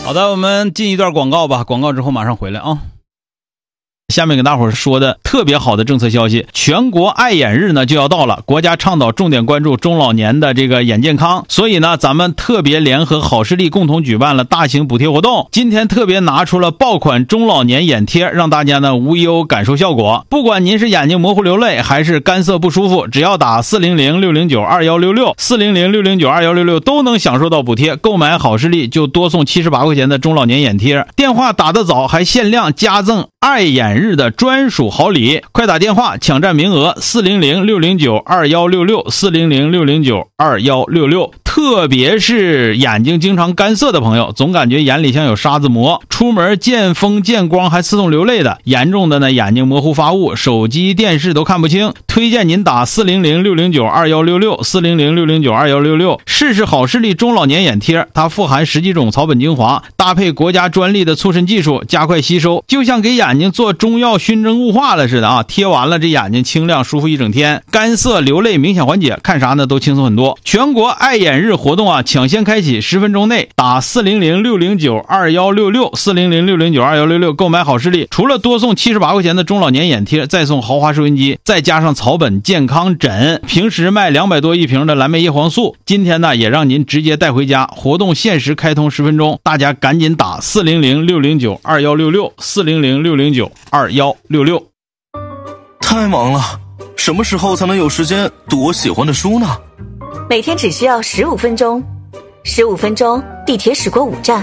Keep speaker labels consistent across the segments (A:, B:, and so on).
A: 好的，我们进一段广告吧，广告之后马上回来啊。下面给大伙儿说的特别好的政策消息，全国爱眼日呢就要到了，国家倡导重点关注中老年的这个眼健康，所以呢咱们特别联合好视力共同举办了大型补贴活动，今天特别拿出了爆款中老年眼贴，让大家呢无忧感受效果。不管您是眼睛模糊流泪还是干涩不舒服，只要打400-609-2166 400-609-2166都能享受到补贴，购买好视力就多送78块钱的中老年眼贴，电话打得早还限量加赠爱眼日的专属好礼，快打电话抢占名额400-609-2166 400-609-2166。特别是眼睛经常干涩的朋友，总感觉眼里像有沙子磨，出门见风见光还自动流泪的，严重的呢眼睛模糊发雾，手机电视都看不清，推荐您打400-609-2166 400-609-2166试试好视力中老年眼贴，它富含10几种草本精华，搭配国家专利的促渗技术，加快吸收，就像给眼睛做中药熏蒸雾化了似的啊！贴完了这眼睛清亮舒服一整天，干涩流泪明显缓解，看啥呢都轻松很多。全国爱眼日活动啊，抢先开启，10分钟内打400-609-2166 400-609-2166购买好视力，除了多送78块钱的中老年眼贴，再送豪华收音机，再加上草本健康枕，平时卖200多一瓶的蓝莓叶黄素，今天呢也让您直接带回家。活动限时开通10分钟，大家赶紧打400-609-2166 400-609-2166。
B: 太忙了，什么时候才能有时间读我喜欢的书呢？
C: 每天只需要15分钟，15分钟地铁驶过5站，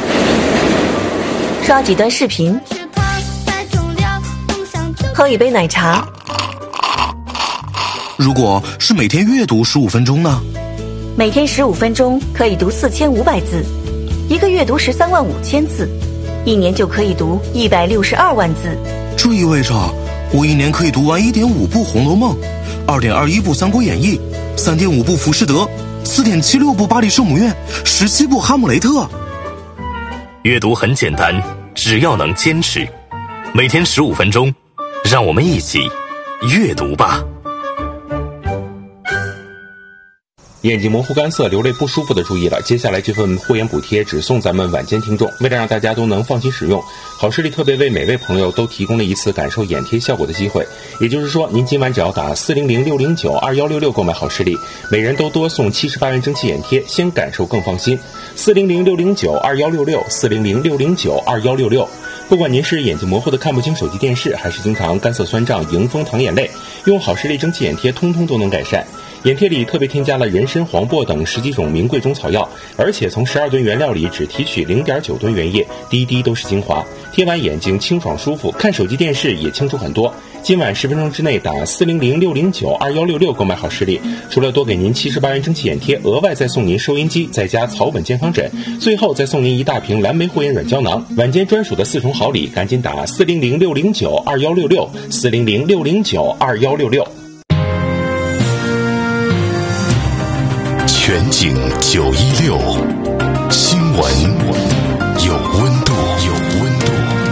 C: 刷几段视频，喝一杯奶茶。
B: 如果是每天阅读15分钟呢？
C: 每天15分钟可以读4500字，一个月读13万5千字，一年就可以读162万字。
B: 这意味着我一年可以读完1.5部《红楼梦》，2.21部《三国演义》，3.5部《浮士德》，4.76部《巴黎圣母院》，17部《哈姆雷特》。
D: 阅读很简单，只要能坚持，每天15分钟，让我们一起阅读吧。
E: 眼睛模糊干涩流泪不舒服的注意了，接下来这份会员补贴只送咱们晚间听众。为了让大家都能放心使用，好视力特别为每位朋友都提供了一次感受眼贴效果的机会。也就是说，您今晚只要打400-609-2166购买好视力，每人都多送78元蒸汽眼贴，先感受更放心。400-609-2166 400-609-2166。不管您是眼睛模糊的看不清手机电视，还是经常干涩酸胀、迎风淌眼泪，用好视力蒸汽眼贴通通都能改善。眼贴里特别添加了人参、黄柏等10几种名贵中草药，而且从12吨原料里只提取0.9吨原液，滴滴都是精华，贴完眼睛清爽舒服，看手机电视也清楚很多。今晚10分钟之内打400-609-2166购买好视力，除了多给您78元蒸汽眼贴，额外再送您收音机，再加草本健康枕，最后再送您一大瓶蓝莓护眼软胶囊，晚间专属的4重好礼，赶紧打400-609-2166 400-609-2166。
D: 全景916新闻